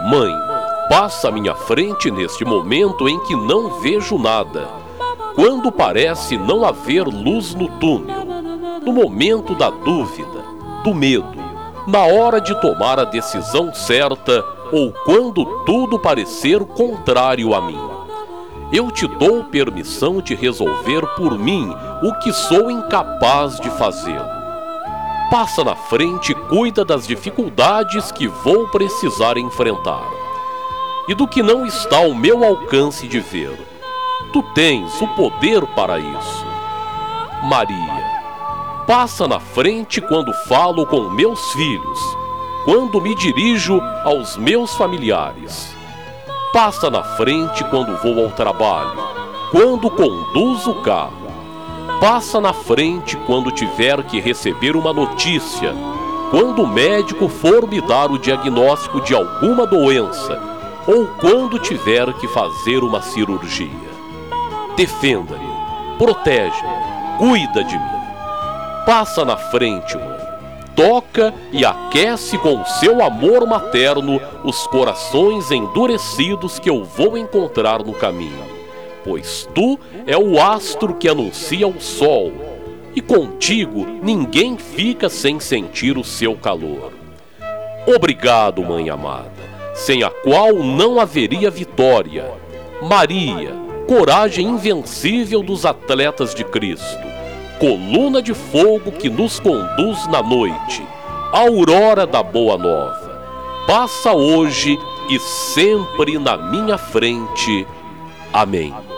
Mãe, passa à minha frente neste momento em que não vejo nada, quando parece não haver luz no túnel, no momento da dúvida, do medo, na hora de tomar a decisão certa ou quando tudo parecer contrário a mim. Eu te dou permissão de resolver por mim o que sou incapaz de fazer. Passa na frente e cuida das dificuldades que vou precisar enfrentar e do que não está ao meu alcance de ver. Tu tens o poder para isso. Maria, passa na frente quando falo com meus filhos, quando me dirijo aos meus familiares. Passa na frente quando vou ao trabalho, quando conduzo o carro. Passa na frente quando tiver que receber uma notícia, quando o médico for me dar o diagnóstico de alguma doença, ou quando tiver que fazer uma cirurgia. Defenda-me, protege-me, cuida de mim. Passa na frente, mãe. Toca e aquece com seu amor materno os corações endurecidos que eu vou encontrar no caminho, pois tu é o astro que anuncia o sol, e contigo ninguém fica sem sentir o seu calor. Obrigado, mãe amada, sem a qual não haveria vitória. Maria, coragem invencível dos atletas de Cristo, coluna de fogo que nos conduz na noite, aurora da boa nova, passa hoje e sempre na minha frente. Amém.